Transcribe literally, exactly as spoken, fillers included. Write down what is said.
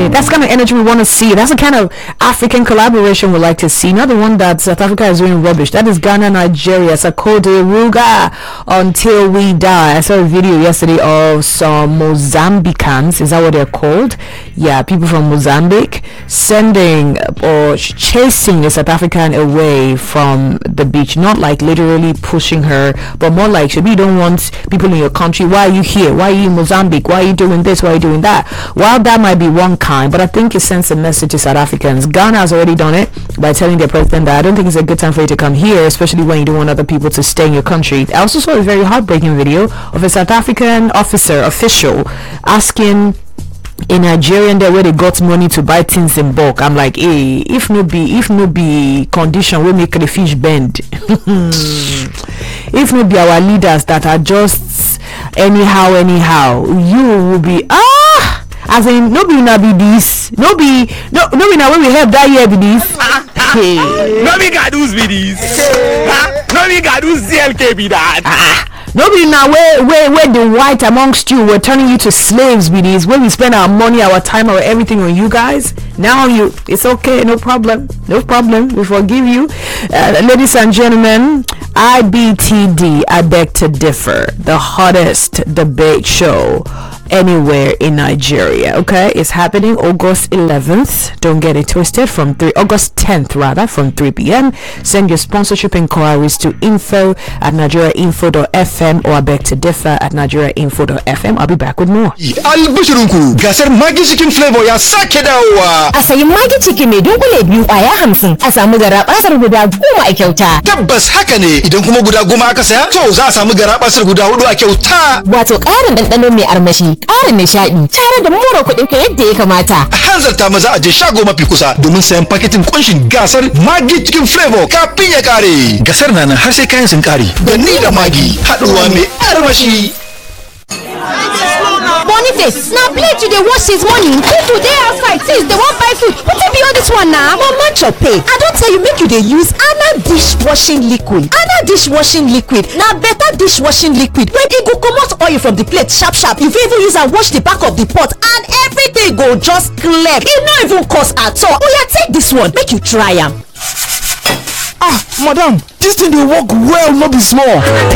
Yeah, that's the kind of energy we want to see. That's the kind of African collaboration we like to see. Not the one that South Africa is doing rubbish. That is Ghana, Nigeria, Sakode Ruga, until we die. I saw a video yesterday of some Mozambicans. Is that what they're called? Yeah, people from Mozambique sending or chasing a South African away from the beach. Not like literally pushing her, but more like, should you don't want people in your country, why are you here? Why are you in Mozambique? Why are you doing this? Why are you doing that? While that might be one kind, but I think it sends a message to South Africans. Ghana has already done it by telling their president that I don't think it's a good time for you to come here, especially when you don't want other people to stay in your country. I also saw a very heartbreaking video of a South African officer, official, asking a Nigerian there where they got money to buy things in bulk. I'm like, hey, if no be if no be condition we make the fish bend. If no be our leaders that are just anyhow anyhow, you will be ah as in no be na be this no be no no be na when we have that year be this. Hey. No be Gadus be this. No be Gadus C L K be that. Ah. Nobody now where where where the white amongst you were turning you to slaves with this, where we spend our money, our time, our everything on you guys. Now you, it's okay, no problem, no problem. We forgive you, uh, ladies and gentlemen. I B T D, I beg to differ. The hottest debate show anywhere in Nigeria. Okay, it's happening August eleventh. Don't get it twisted. From three August tenth rather, from three p.m. Send your sponsorship inquiries to info at nigeriainfo dot f m or I beg to differ at nigeriainfo dot f m. I'll be back with more. Albishirinku, gasar Maggi Chicken Flavor ya sake dawowa. A sayi Maggi Chicken mai dunkule biyu kwaya hamsin, a samu garabasar guda goma a kyauta. Tabbas haka ne, idan kuma guda goma aka saya, to za a samu garabasar guda hudu a kyauta. Wato ƙarin ɗanɗano mai armashi, ƙarin nishaɗi, tare da more kuɗin ka yadda ya kamata. A hanzarta maza a je shago mafi kusa domin sayan paketin kunshin gasar Maggi Chicken Flavor kafin ya kare. Gasar na nan har sai kayan sun kare. Da ni da Maggi, haɗuwa mai armashi. Boniface, now plate you dey wash this morning. People dey outside since they won't buy food. What be all this one now? Mama Chope, I don't tell you make you dey use Ana dishwashing liquid. Ana dishwashing liquid na better dishwashing liquid wey e go comot oil from the plate sharp sharp. You fit even use am wash the back of the pot and everything go just clear. E no even cost at all. Oya, take this one make you try am. Ah, madam, this thing dey work well, no be small.